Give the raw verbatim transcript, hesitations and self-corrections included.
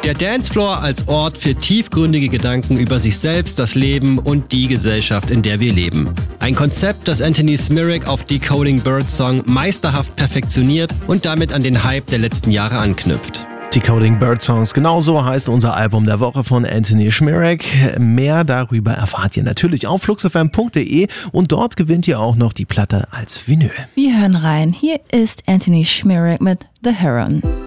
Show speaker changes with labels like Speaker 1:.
Speaker 1: Der Dancefloor als Ort für tiefgründige Gedanken über sich selbst, das Leben und die Gesellschaft, in der wir leben. Ein Konzept, das Anthony Smirak auf Decoding Birdsong meisterhaft perfektioniert und damit an den Hype der letzten Jahre anknüpft.
Speaker 2: Decoding Birdsongs, genauso heißt unser Album der Woche von Anthony Smirak. Mehr darüber erfahrt ihr natürlich auf flux f m punkt d e und dort gewinnt ihr auch noch die Platte als Vinyl.
Speaker 3: Wir hören rein. Hier ist Anthony Smirak mit The Heron.